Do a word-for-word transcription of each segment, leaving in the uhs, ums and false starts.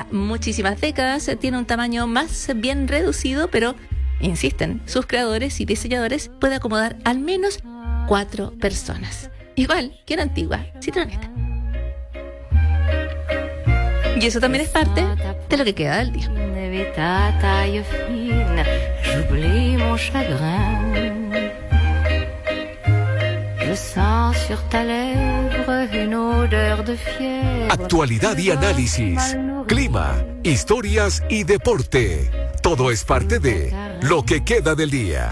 ya muchísimas décadas, tiene un tamaño más bien reducido, pero insisten, sus creadores y diseñadores puede acomodar al menos cuatro personas. Igual que una antigua Citronetta. Y eso también es parte de lo que queda del día. Actualidad y análisis, clima, historias y deporte. Todo es parte de lo que queda del día.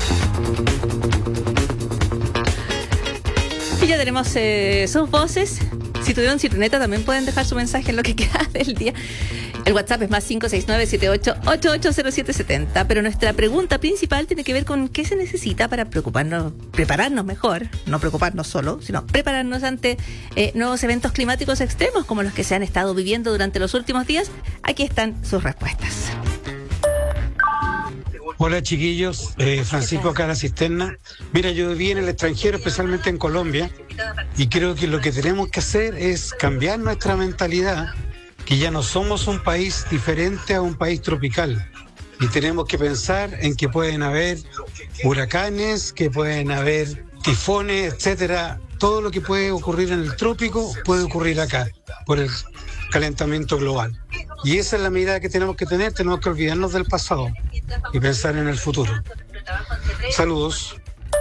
Y ya tenemos eh, sus voces. Si tuvieron Citronetta también pueden dejar su mensaje en lo que queda del día. El WhatsApp es más cinco seis nueve siete ocho ocho ocho cero siete siete cero. Pero nuestra pregunta principal tiene que ver con qué se necesita para preocuparnos, prepararnos mejor, no preocuparnos solo, sino prepararnos ante eh, nuevos eventos climáticos extremos como los que se han estado viviendo durante los últimos días. Aquí están sus respuestas. Hola chiquillos, eh, Francisco acá en la cisterna. Mira, yo viví en el extranjero, especialmente en Colombia, y creo que lo que tenemos que hacer es cambiar nuestra mentalidad, que ya no somos un país diferente a un país tropical, y tenemos que pensar en que pueden haber huracanes, que pueden haber tifones, etcétera. Todo lo que puede ocurrir en el trópico puede ocurrir acá, por el calentamiento global. Y esa es la mirada que tenemos que tener, tenemos que olvidarnos del pasado y pensar en el futuro. Saludos.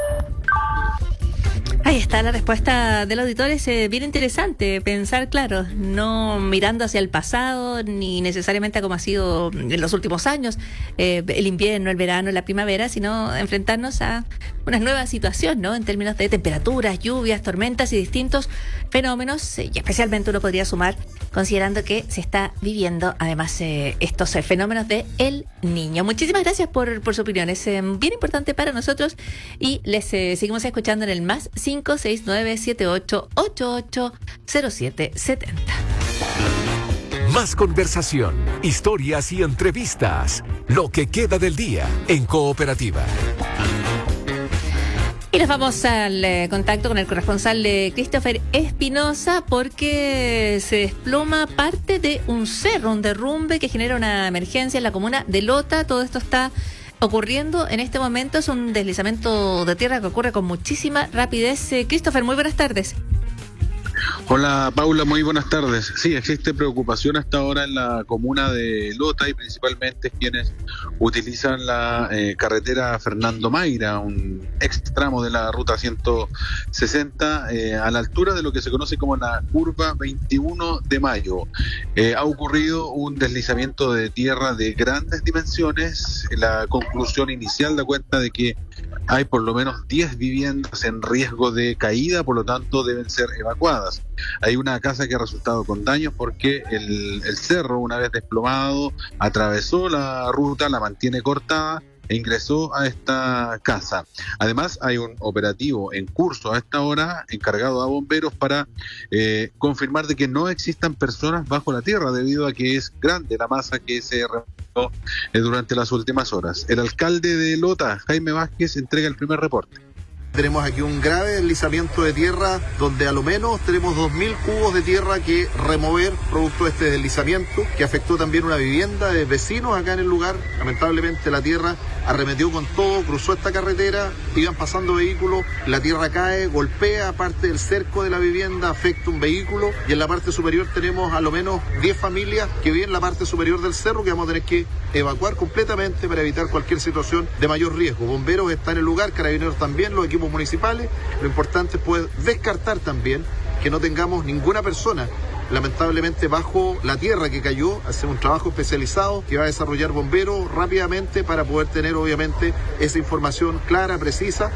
Ahí está la respuesta del auditor. Es eh, bien interesante pensar, claro, no mirando hacia el pasado, ni necesariamente a cómo ha sido en los últimos años, eh, el invierno, el verano, la primavera, sino enfrentarnos a una nueva situación, ¿no? En términos de temperaturas, lluvias, tormentas y distintos fenómenos, eh, y especialmente uno podría sumar, considerando que se está viviendo, además, eh, estos eh, fenómenos de El Niño. Muchísimas gracias por, por su opinión. Es eh, bien importante para nosotros y les eh, seguimos escuchando en el más cinco seis nueve siete ocho ocho ocho cero siete siete cero. Más conversación, historias y entrevistas. Lo que queda del día en Cooperativa. Y nos vamos al eh, contacto con el corresponsal de Christopher Espinosa, porque se desploma parte de un cerro, un derrumbe que genera una emergencia en la comuna de Lota. Todo esto está ocurriendo en este momento. Es un deslizamiento de tierra que ocurre con muchísima rapidez. Eh, Christopher, muy buenas tardes. Hola Paula, muy buenas tardes. Sí, existe preocupación hasta ahora en la comuna de Lota y principalmente quienes utilizan la eh, carretera Fernando Mayra, un ex tramo de la ruta ciento sesenta, eh, a la altura de lo que se conoce como la curva veintiuno de mayo. Eh, ha ocurrido un deslizamiento de tierra de grandes dimensiones. La conclusión inicial da cuenta de que hay por lo menos diez viviendas en riesgo de caída, por lo tanto deben ser evacuadas. Hay una casa que ha resultado con daños porque el, el cerro, una vez desplomado, atravesó la ruta, la mantiene cortada e ingresó a esta casa. Además, hay un operativo en curso a esta hora encargado a bomberos para eh, confirmar de que no existan personas bajo la tierra, debido a que es grande la masa que se removió eh, durante las últimas horas. El alcalde de Lota, Jaime Vázquez, entrega el primer reporte. Tenemos aquí un grave deslizamiento de tierra donde a lo menos tenemos dos mil cubos de tierra que remover producto de este deslizamiento, que afectó también una vivienda de vecinos acá en el lugar. Lamentablemente la tierra arremetió con todo, cruzó esta carretera, iban pasando vehículos, la tierra cae, golpea parte del cerco de la vivienda, afecta un vehículo, y en la parte superior tenemos a lo menos diez familias que viven en la parte superior del cerro, que vamos a tener que evacuar completamente para evitar cualquier situación de mayor riesgo. Bomberos están en el lugar, carabineros también, los equipos municipales. Lo importante es poder descartar también que no tengamos ninguna persona lamentablemente bajo la tierra que cayó. Hace un trabajo especializado que va a desarrollar bomberos rápidamente para poder tener obviamente esa información clara, precisa.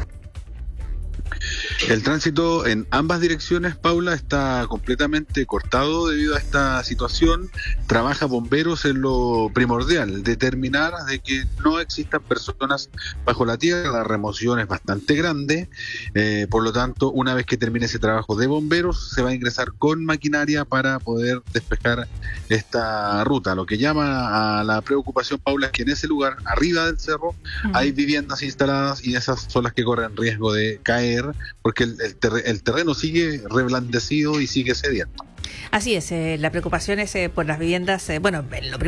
El tránsito en ambas direcciones, Paula, está completamente cortado debido a esta situación. Trabaja bomberos en lo primordial, determinar de que no existan personas bajo la tierra. La remoción es bastante grande, eh, por lo tanto, una vez que termine ese trabajo de bomberos, se va a ingresar con maquinaria para poder despejar esta ruta. Lo que llama a la preocupación, Paula, es que en ese lugar, arriba del cerro, uh-huh. hay viviendas instaladas y esas son las que corren riesgo de caer, porque el, el, ter- el terreno sigue reblandecido y sigue cediendo. Así es, eh, la preocupación es eh, por las viviendas, eh, bueno, lo